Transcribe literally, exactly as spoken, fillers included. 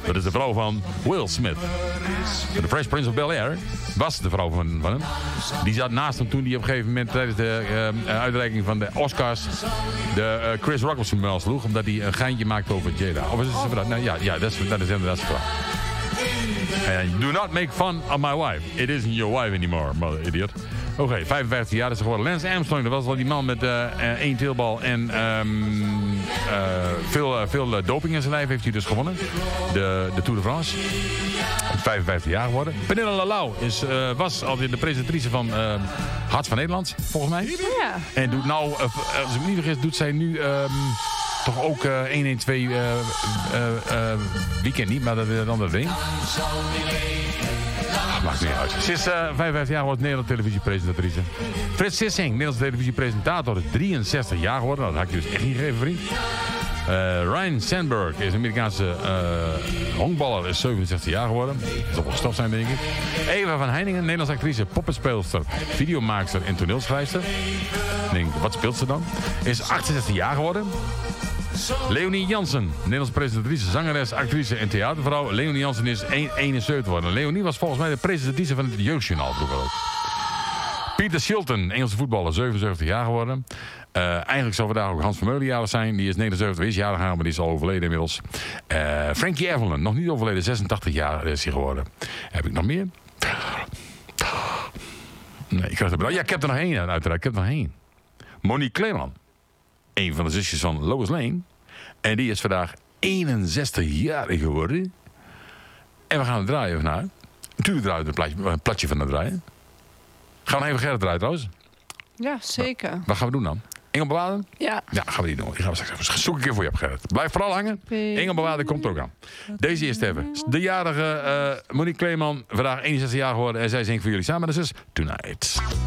Dat is de vrouw van Will Smith. De Fresh Prince of Bel-Air was de vrouw van, van hem. Die zat naast hem toen hij op een gegeven moment tijdens de uh, uitreiking van de Oscars de uh, Chris Rock op zijn muil sloeg. Omdat hij een geintje maakte over Jada. Of is het zijn vrouw? Nou, ja, ja dat, is, dat is inderdaad zijn vrouw. Uh, do not make fun of my wife. It isn't your wife anymore, mother idiot. Oké, okay, vijfenvijftig jaar is er geworden. Lance Armstrong, dat was wel die man met uh, één teelbal en um, uh, veel, uh, veel doping in zijn lijf heeft hij dus gewonnen. De, de Tour de France. vijfenvijftig jaar geworden. Pernille Lalau is, uh, was alweer de presentatrice van uh, Hart van Nederland, volgens mij. Ja. En doet nou, uh, als ik me niet vergis, doet zij nu um, toch ook uh, honderdtwaalf uh, uh, uh, weekend niet, maar dat is dan dat ding. Maakt niet uit. Ze is uh, vijfenvijftig jaar wordt Nederlandse televisiepresentatrice. Frits Sissing, Nederlandse televisiepresentator, is drieënzestig jaar geworden. Nou, dat had ik dus echt niet gegeven, vriend. Uh, Ryan Sandberg is een Amerikaanse uh, honkballer, is zevenenzestig jaar geworden. Dat zal wel gestopt zijn, denk ik. Eva van Heiningen, Nederlandse actrice, poppenspeelster, videomaakster en toneelschrijfster. Ik denk, wat speelt ze dan? Is achtenzestig jaar geworden. Leonie Jansen, Nederlandse presentatrice, zangeres, actrice en theatervrouw. Leonie Jansen is eenenzeventig geworden. Leonie was volgens mij de presentatrice van het Jeugdjournaal vroeger ook. Pieter Shilton, Engelse voetballer, zevenenzeventig jaar geworden. Uh, eigenlijk zou vandaag ook Hans Vermeulen jarig zijn. Die is negenenzeventig, is jarig gaan, maar die is al overleden inmiddels. Uh, Frankie Evelyn, nog niet overleden, zesentachtig jaar is hij geworden. Heb ik nog meer? Nee, ik krijg er... Ja, ik heb er nog één, uiteraard. Ik heb er nog één. Monique Kleeman. Een van de zusjes van Lois Lane. En die is vandaag eenenzestig jaar geworden. En we gaan het draaien vandaag. Natuurlijk draaien we een platje, een platje van het draaien. Gaan we even Gerrit draaien trouwens? Ja, zeker. Wat, wat gaan we doen dan? Engel Bewaarden? Ja. Ja, gaan we die doen. Die gaan we straks even zoek een keer voor je op, Gerrit. Blijf vooral hangen. Engel Bewaarden komt er ook aan. Deze eerst even. De jarige uh, Monique Kleeman. Vandaag eenenzestig jaar geworden. En zij zingt voor jullie samen met de zus Tonight.